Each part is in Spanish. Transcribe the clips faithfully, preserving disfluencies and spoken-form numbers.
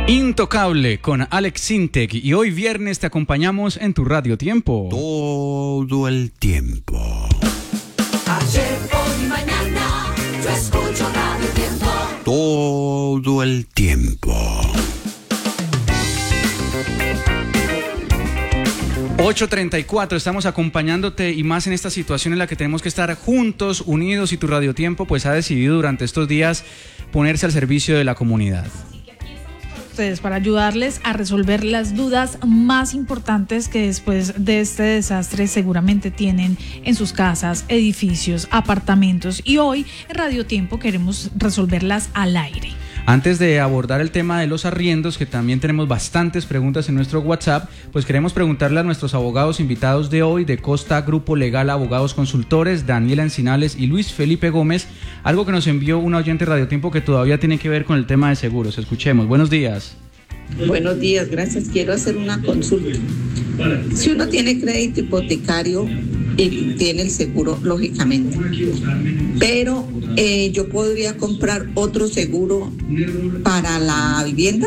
Intocable con Alex Sintek, y hoy viernes te acompañamos en tu Radio Tiempo. Todo el tiempo. Ayer, hoy, mañana, yo escucho Radio Tiempo. Todo el tiempo. ocho treinta y cuatro, estamos acompañándote, y más en esta situación en la que tenemos que estar juntos, unidos, y tu Radio Tiempo pues ha decidido durante estos días ponerse al servicio de la comunidad. Ustedes para ayudarles a resolver las dudas más importantes que después de este desastre seguramente tienen en sus casas, edificios, apartamentos, y hoy en Radio Tiempo queremos resolverlas al aire. Antes de abordar el tema de los arriendos, que también tenemos bastantes preguntas en nuestro WhatsApp, pues queremos preguntarle a nuestros abogados invitados de hoy de Costa Grupo Legal Abogados Consultores, Daniela Encinales y Luis Felipe Gómez, algo que nos envió una oyente de Radio Tiempo que todavía tiene que ver con el tema de seguros. Escuchemos. Buenos días. Buenos días, gracias. Quiero hacer una consulta. Si uno tiene crédito hipotecario y tiene el seguro, lógicamente, pero eh, yo podría comprar otro seguro para la vivienda.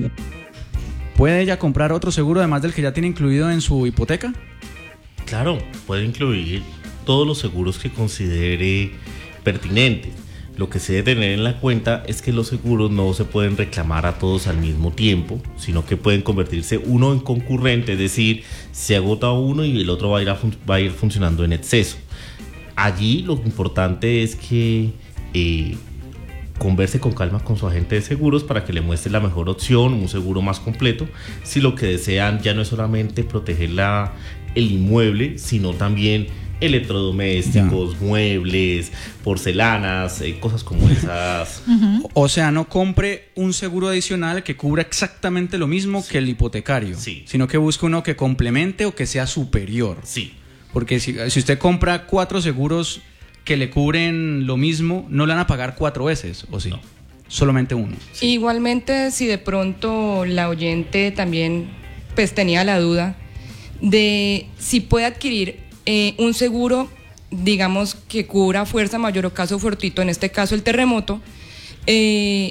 ¿Puede ella comprar otro seguro además del que ya tiene incluido en su hipoteca? Claro, puede incluir todos los seguros que considere pertinentes. Lo que se debe tener en la cuenta es que los seguros no se pueden reclamar a todos al mismo tiempo, sino que pueden convertirse uno en concurrente, es decir, se agota uno y el otro va a ir, a fun- va a ir funcionando en exceso. Allí lo importante es que eh, converse con calma con su agente de seguros para que le muestre la mejor opción, un seguro más completo, si lo que desean ya no es solamente proteger la, el inmueble, sino también electrodomésticos, ya. muebles, porcelanas, eh, cosas como esas. Uh-huh. O sea, no compre un seguro adicional que cubra exactamente lo mismo sí. que el hipotecario, sí. sino que busque uno que complemente o que sea superior. Sí. Porque si, si usted compra cuatro seguros que le cubren lo mismo, no le van a pagar cuatro veces, ¿o sí? No. Solamente uno. Sí. Igualmente, si de pronto la oyente también pues tenía la duda de si puede adquirir Eh, un seguro, digamos, que cubra fuerza mayor o caso fortuito, en este caso el terremoto, eh,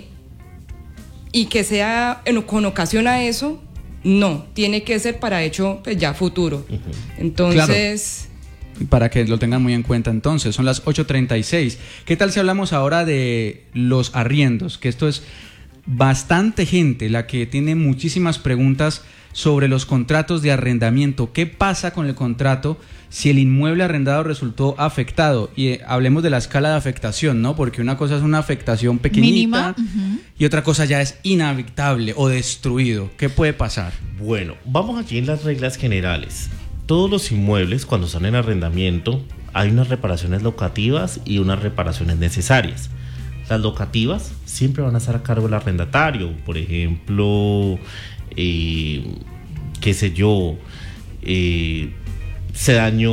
y que sea en, con ocasión a eso, no, tiene que ser para hecho pues, ya futuro. Uh-huh. Entonces... Claro. Para que lo tengan muy en cuenta entonces, son las ocho treinta y seis. ¿Qué tal si hablamos ahora de los arriendos? Que esto es bastante gente la que tiene muchísimas preguntas sobre los contratos de arrendamiento. ¿Qué pasa con el contrato si el inmueble arrendado resultó afectado? Y eh, hablemos de la escala de afectación, ¿no? Porque una cosa es una afectación pequeñita uh-huh. y otra cosa ya es inhabitable o destruido. ¿Qué puede pasar? Bueno, vamos allí en las reglas generales. Todos los inmuebles, cuando están en arrendamiento, hay unas reparaciones locativas y unas reparaciones necesarias. Las locativas siempre van a estar a cargo del arrendatario. Por ejemplo, eh, qué sé yo, eh, se dañó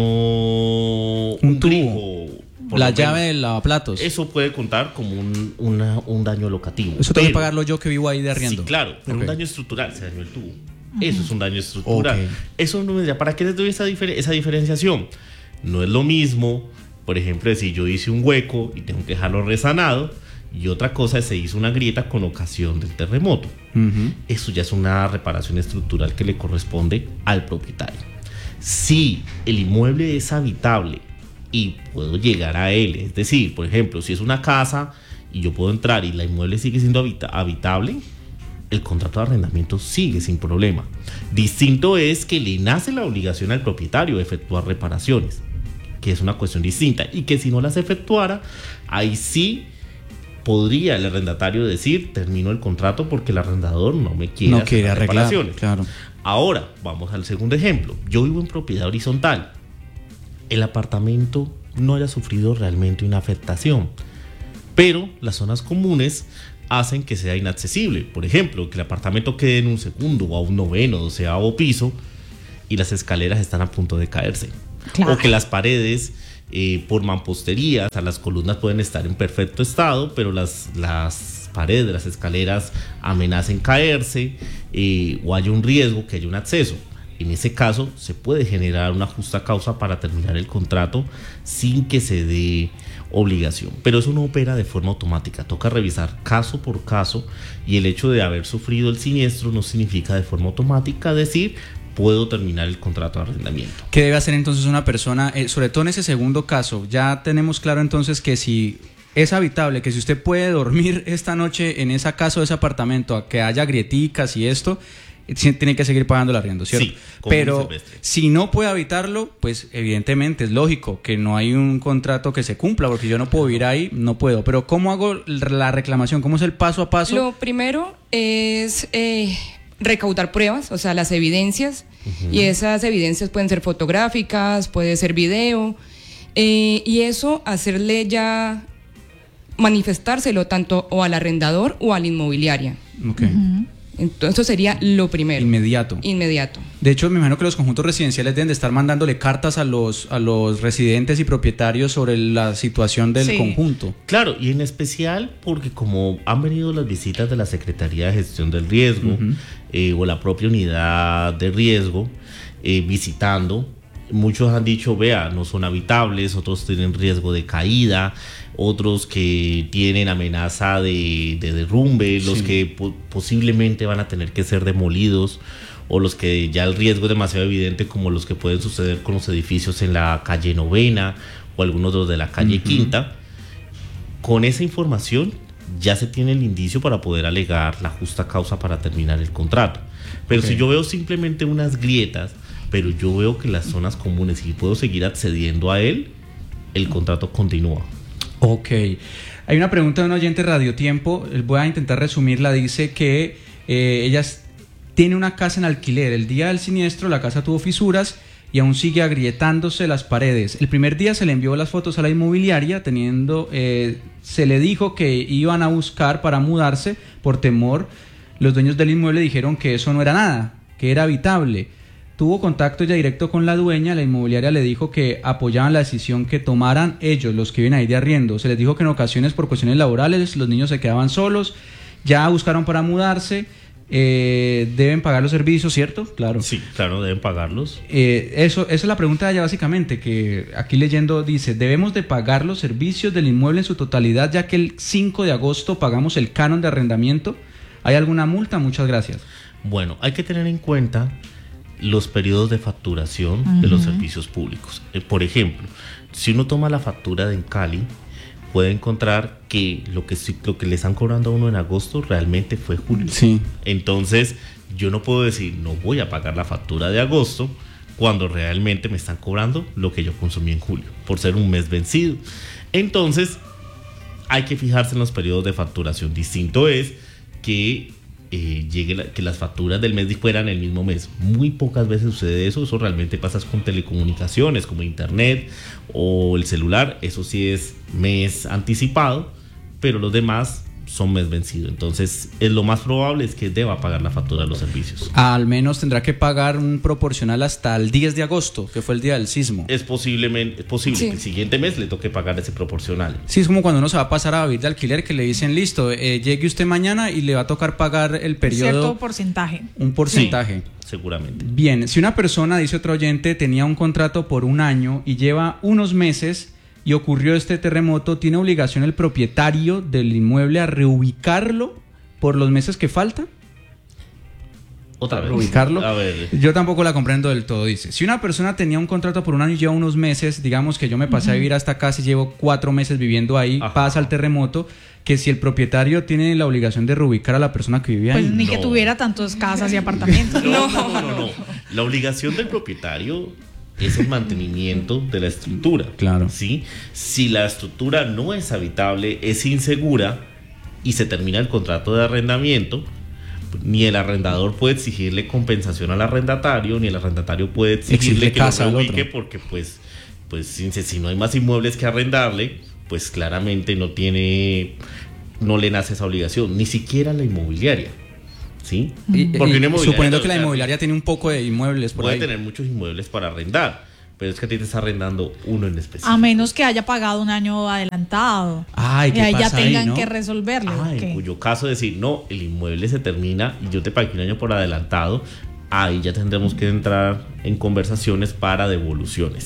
un, un tubo, grifo, la llave del lavaplatos. Eso puede contar como un, una, un daño locativo. Eso tengo que pagarlo yo que vivo ahí de arriendo. Sí, claro, por okay. un daño estructural, se dañó el tubo. Uh-huh. Eso es un daño estructural. Okay. Eso no me da. ¿Para qué les doy esa, difer- esa diferenciación? No es lo mismo, por ejemplo, si yo hice un hueco y tengo que dejarlo resanado, y otra cosa es se hizo una grieta con ocasión del terremoto. Uh-huh. Eso ya es una reparación estructural que le corresponde al propietario. Si el inmueble es habitable y puedo llegar a él, es decir, por ejemplo, si es una casa y yo puedo entrar y la inmueble sigue siendo habita- habitable, el contrato de arrendamiento sigue sin problema. Distinto es que le nace la obligación al propietario de efectuar reparaciones, que es una cuestión distinta, y que si no las efectuara, ahí sí podría el arrendatario decir, termino el contrato porque el arrendador no me quiere no hacer quiere las arreglar, reparaciones. Claro. Ahora, vamos al segundo ejemplo. Yo vivo en propiedad horizontal. El apartamento no haya sufrido realmente una afectación, pero las zonas comunes hacen que sea inaccesible. Por ejemplo, que el apartamento quede en un segundo o a un noveno, doceavo piso y las escaleras están a punto de caerse. Claro. O que las paredes, eh, por mampostería, o sea, las columnas pueden estar en perfecto estado, pero las, las paredes de las escaleras amenacen caerse, eh, o haya un riesgo que haya un acceso. En ese caso, se puede generar una justa causa para terminar el contrato sin que se dé obligación. Pero eso no opera de forma automática, toca revisar caso por caso, y el hecho de haber sufrido el siniestro no significa de forma automática decir puedo terminar el contrato de arrendamiento. ¿Qué debe hacer entonces una persona, eh, sobre todo en ese segundo caso? Ya tenemos claro entonces que si es habitable, que si usted puede dormir esta noche en esa casa o ese apartamento, a que haya grieticas y esto, tiene que seguir pagando el arriendo, ¿cierto? Sí, pero si no puede habitarlo, pues evidentemente es lógico que no hay un contrato que se cumpla, porque yo no puedo vivir ahí, no puedo. Pero ¿cómo hago la reclamación? ¿Cómo es el paso a paso? Lo primero es eh, recaudar pruebas, o sea, las evidencias, uh-huh. y esas evidencias pueden ser fotográficas, puede ser video, eh, y eso hacerle ya manifestárselo tanto o al arrendador o a la inmobiliaria. Okay. Uh-huh. Entonces, eso sería lo primero. Inmediato. Inmediato. De hecho, me imagino que los conjuntos residenciales deben de estar mandándole cartas a los, a los residentes y propietarios sobre la situación del sí. conjunto. Claro, y en especial porque como han venido las visitas de la Secretaría de Gestión del Riesgo, uh-huh. eh, o la propia unidad de riesgo, eh, visitando, muchos han dicho, vea, no son habitables, otros tienen riesgo de caída, otros que tienen amenaza de, de derrumbe, sí. los que po- posiblemente van a tener que ser demolidos, o los que ya el riesgo es demasiado evidente, como los que pueden suceder con los edificios en la calle Novena o algunos de los de la calle uh-huh. Quinta. Con esa información ya se tiene el indicio para poder alegar la justa causa para terminar el contrato. Pero okay. si yo veo simplemente unas grietas, pero yo veo que las zonas comunes y puedo seguir accediendo a él, el contrato continúa. Ok. Hay una pregunta de un oyente Radio Tiempo, voy a intentar resumirla. Dice que eh, ella tiene una casa en alquiler. El día del siniestro la casa tuvo fisuras y aún sigue agrietándose las paredes. El primer día se le envió las fotos a la inmobiliaria, teniendo, eh, se le dijo que iban a buscar para mudarse por temor. Los dueños del inmueble dijeron que eso no era nada, que era habitable. Tuvo contacto ya directo con la dueña, la inmobiliaria le dijo que apoyaban la decisión que tomaran ellos, los que viven ahí de arriendo. Se les dijo que en ocasiones por cuestiones laborales los niños se quedaban solos, ya buscaron para mudarse, eh, deben pagar los servicios, ¿cierto? Claro. Sí, claro, deben pagarlos. Eh, eso, esa es la pregunta de ella básicamente, que aquí leyendo dice, debemos de pagar los servicios del inmueble en su totalidad, ya que el cinco de agosto pagamos el canon de arrendamiento. ¿Hay alguna multa? Muchas gracias. Bueno, hay que tener en cuenta los periodos de facturación uh-huh. de los servicios públicos. Eh, por ejemplo, si uno toma la factura de Cali, puede encontrar que lo que lo que le están cobrando a uno en agosto realmente fue julio. Sí. Entonces, yo no puedo decir, no voy a pagar la factura de agosto cuando realmente me están cobrando lo que yo consumí en julio, por ser un mes vencido. Entonces, hay que fijarse en los periodos de facturación. Distinto es que Eh, llegue la, que las facturas del mes fueran el mismo mes. Muy pocas veces sucede eso. Eso realmente pasa con telecomunicaciones como internet o el celular. Eso sí es mes anticipado, pero los demás son mes vencido. Entonces es lo más probable es que deba pagar la factura de los servicios. Al menos tendrá que pagar un proporcional hasta el diez de agosto, que fue el día del sismo. Es posiblemente es posible sí. que el siguiente mes le toque pagar ese proporcional. Sí, es como cuando uno se va a pasar a vivir de alquiler, que le dicen, listo, eh, llegue usted mañana y le va a tocar pagar el periodo. Cierto porcentaje. Un porcentaje. Sí, seguramente. Bien, si una persona, dice otro oyente, tenía un contrato por un año y lleva unos meses y ocurrió este terremoto, ¿tiene obligación el propietario del inmueble a reubicarlo por los meses que faltan? Otra vez. Reubicarlo. A ver. Yo tampoco la comprendo del todo, dice. Si una persona tenía un contrato por un año y lleva unos meses, digamos que yo me pasé uh-huh. a vivir hasta acá, si llevo cuatro meses viviendo ahí, Ajá. pasa el terremoto, que si el propietario tiene la obligación de reubicar a la persona que vivía pues ahí. Pues ni no. que tuviera tantas casas y apartamentos. No, no, no, no, no. La obligación del propietario es el mantenimiento de la estructura. Claro. ¿Sí? Si la estructura no es habitable, es insegura y se termina el contrato de arrendamiento, ni el arrendador puede exigirle compensación al arrendatario, ni el arrendatario puede exigirle que lo reubique, porque pues, pues si, si no hay más inmuebles que arrendarle, pues claramente no tiene, no le nace esa obligación, ni siquiera la inmobiliaria. ¿Sí? Y, Porque y, suponiendo que la inmobiliaria tiene un poco de inmuebles por puede ahí. tener muchos inmuebles para arrendar, pero es que a ti te está arrendando uno en específico. A menos que haya pagado un año adelantado. Ay, ¿qué y ahí pasa ya tengan ahí, ¿no? que resolverlo. Ah, en cuyo caso decir, no, el inmueble se termina y yo te pagué un año por adelantado, ahí ya tendremos que entrar en conversaciones para devoluciones.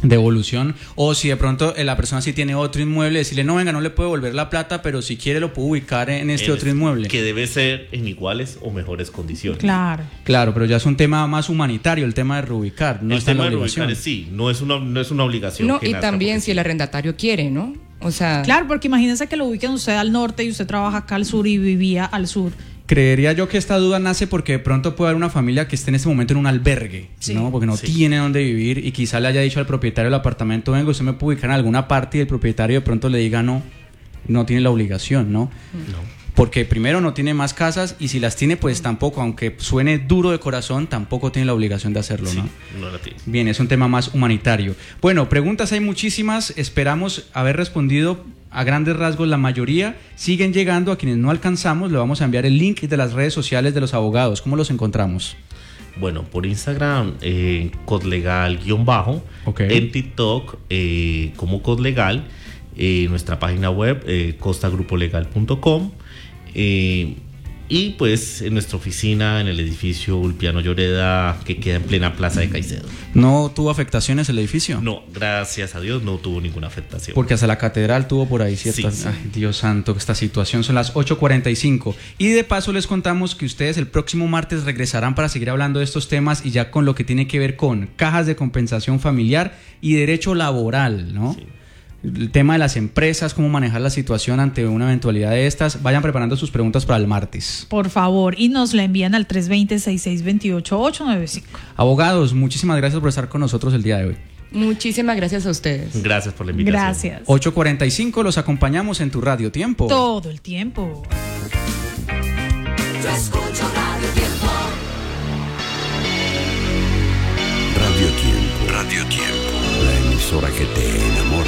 devolución, o si de pronto eh, la persona sí tiene otro inmueble, decirle no, venga, no le puedo devolver la plata, pero si quiere lo puedo ubicar en este En otro inmueble. Que debe ser en iguales o mejores condiciones. Claro. Claro, pero ya es un tema más humanitario, el tema de reubicar, no el está en la tema de obligación. reubicar es, sí, no es una, no es una obligación. No, que y nazca también porque si sí. el arrendatario quiere, ¿no? O sea, Claro, porque imagínense que lo ubiquen usted al norte y usted trabaja acá al sur y vivía al sur. Creería yo que esta duda nace porque de pronto puede haber una familia que esté en este momento en un albergue, Sí. ¿no? Porque no Sí. tiene dónde vivir y quizá le haya dicho al propietario del apartamento, venga, usted me puede ubicar en alguna parte y el propietario de pronto le diga no, no tiene la obligación, ¿no? No. Porque primero no tiene más casas y si las tiene pues tampoco, aunque suene duro de corazón, tampoco tiene la obligación de hacerlo, Sí, ¿no? no la tiene. Bien, es un tema más humanitario. Bueno, preguntas hay muchísimas, esperamos haber respondido a grandes rasgos la mayoría. Siguen llegando, a quienes no alcanzamos le vamos a enviar el link de las redes sociales de los abogados. ¿Cómo los encontramos? Bueno, por Instagram, eh, codlegal-bajo, Ok. en TikTok eh, como Codlegal, eh, nuestra página web eh, costagrupolegal punto com eh, y pues en nuestra oficina en el edificio Ulpiano Lloreda que queda en plena plaza de Caicedo. ¿No tuvo afectaciones el edificio? No, gracias a Dios no tuvo ninguna afectación. Porque hasta la catedral tuvo por ahí ciertas... Sí, sí. Ay, Dios santo, esta situación. Son las ocho cuarenta y cinco. Y de paso les contamos que ustedes el próximo martes regresarán para seguir hablando de estos temas y ya con lo que tiene que ver con cajas de compensación familiar y derecho laboral, ¿no? Sí. El tema de las empresas, cómo manejar la situación ante una eventualidad de estas. Vayan preparando sus preguntas para el martes. Por favor, y nos la envían al tres dos cero, seis seis dos ocho, ocho nueve cinco. Abogados, muchísimas gracias por estar con nosotros el día de hoy. muchísimas gracias a ustedes. Gracias por la invitación. Gracias. ocho cuarenta y cinco, los acompañamos en tu radio tiempo. Todo el tiempo. Yo escucho Radio Tiempo. Radio Tiempo. Radio Tiempo. La emisora que te enamora.